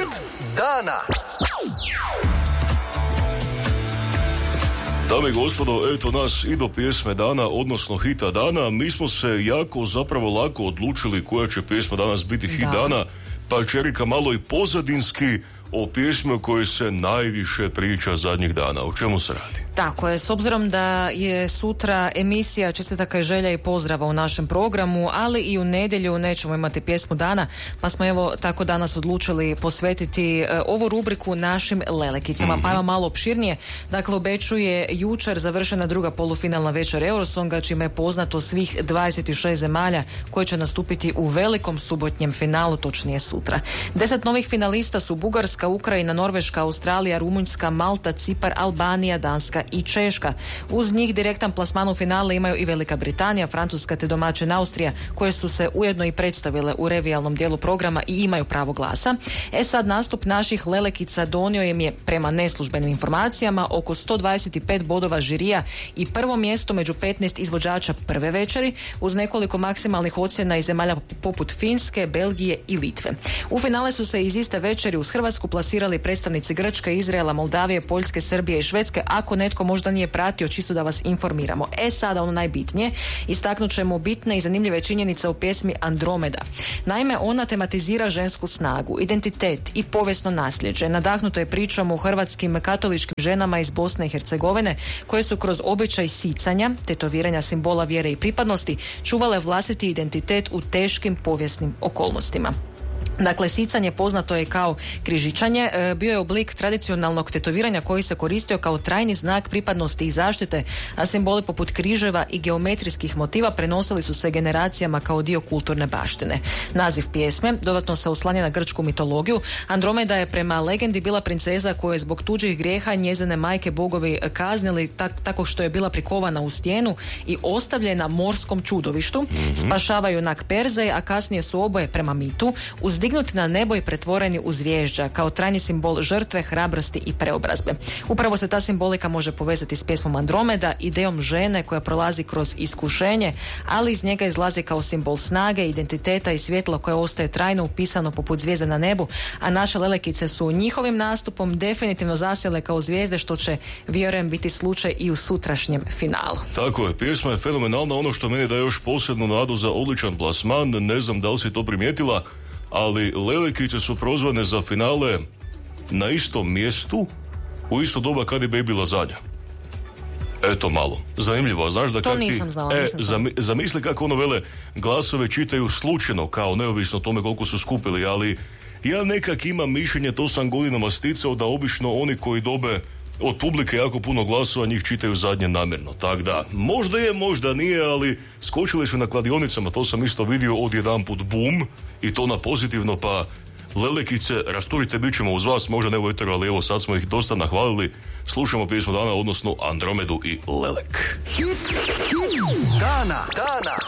Hit dana. Dame i gospodo, eto nas i do pjesme dana, odnosno hita dana. Mi smo se jako zapravo lako odlučili koja će pjesma danas biti hit dana, pa će Erika malo i pozadinski o pjesmi o kojoj se najviše priča zadnjih dana. O čemu se radi? Tako je, s obzirom da je sutra emisija Čestitaka i želja i pozdrava u našem programu, ali i u nedjelju nećemo imati pjesmu dana, pa smo evo tako danas odlučili posvetiti ovu rubriku našim lelekicama. Pa malo opširnije. Dakle, obećuje jučer završena druga polufinalna večer Eurosonga, čime je poznato svih 26 zemalja koje će nastupiti u velikom subotnjem finalu, točnije sutra. 10 novih finalista su Bugarska, Ukrajina, Norveška, Australija, Rumunjska, Malta, Cipar, Albanija, Danska i Češka. Uz njih direktan plasman u finale imaju i Velika Britanija, Francuska te domaćin Austrija, koje su se ujedno i predstavile u revijalnom dijelu programa i imaju pravo glasa. Sad nastup naših lelekica donio im je, prema neslužbenim informacijama, oko 125 bodova žirija i prvo mjesto među 15 izvođača prve večeri, uz nekoliko maksimalnih ocjena iz zemalja poput Finske, Belgije i Litve. U finale su se iz iste večeri uz Hrvatsku plasirali predstavnici Grčke, Izraela, Moldavije, Poljske, Srbije i Švedske. Ako netko možda nije pratio, čisto da vas informiramo. Sada ono najbitnije, istaknut ćemo bitne i zanimljive činjenice u pjesmi Andromeda. Naime, ona tematizira žensku snagu, identitet i povijesno nasljeđe. Nadahnuto je pričom o hrvatskim katoličkim ženama iz Bosne i Hercegovine, koje su kroz običaj sicanja, tetoviranja simbola vjere i pripadnosti, čuvale vlastiti identitet u teškim povijesnim okolnostima. Dakle, sicanje poznato je kao križičanje, bio je oblik tradicionalnog tetoviranja koji se koristio kao trajni znak pripadnosti i zaštite, a simboli poput križeva i geometrijskih motiva prenosili su se generacijama kao dio kulturne baštine. Naziv pjesme dodatno se oslanja na grčku mitologiju. Andromeda je prema legendi bila princeza koju je zbog tuđih grijeha njezine majke bogovi kaznili tako što je bila prikovana u stijenu i ostavljena morskom čudovištu. Spašavaju junak Perzej, a kasnije su oboje, prema mitu, uzdignuti na nebo i pretvoreni u zvježđa kao trajni simbol žrtve, hrabrosti i preobrazbe. Upravo se ta simbolika može povezati s pjesmom Andromeda, idejom žene koja prolazi kroz iskušenje, ali iz njega izlazi kao simbol snage, identiteta i svjetla koje ostaje trajno upisano poput zvijezde na nebu, a naše lelekice su njihovim nastupom definitivno zasjele kao zvijezde, što će, vjerujem, biti slučaj i u sutrašnjem finalu. Tako je, pjesma je fenomenalna. Ono što meni daje još posebnu nadu za odličan plasman, ne znam da li si to primijetila, ali lelekice su prozvane za finale na istom mjestu u isto doba kad je Baby Lazanja. Eto malo. Zanimljivo, znaš da to nisam znala. Zamisli kako ono vele glasove čitaju slučajno, kao neovisno o tome koliko su skupili, ali ja nekak imam mišljenje, to sam godinama sticao, da obično oni koji dobe od publike jako puno glasova, njih čitaju zadnje namjerno. Tako da, možda je, možda nije, ali skočili su na kladionicama, to sam isto vidio odjedanput bum, i to na pozitivno, pa lelekice, rasturite, bit ćemo uz vas, možda ne u eteru, ali evo sad smo ih dosta nahvalili. Slušamo pjesmu dana, odnosno Andromedu i Lelek. Hit dana.